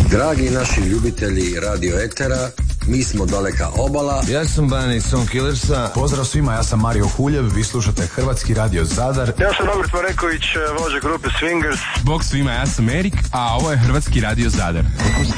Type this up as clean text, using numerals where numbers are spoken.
Dragi naši ljubitelji Radio Etera, mi smo Daleka obala. Ja sam Bani Son Killersa. Pozdrav svima, ja sam Mario Huljev, vi slušate Hrvatski radio Zadar. Ja sam Robert Mareković, vođa grupe Swingers. Bog svima, ja sam Erik, a ovo je Hrvatski radio Zadar.